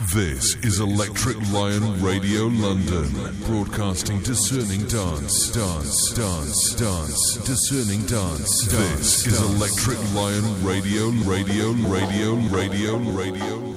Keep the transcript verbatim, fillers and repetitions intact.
This is Electric Lion Radio London, broadcasting discerning dance, dance, dance, dance, discerning dance. This is Electric Lion Radio, Radio, Radio, Radio, Radio.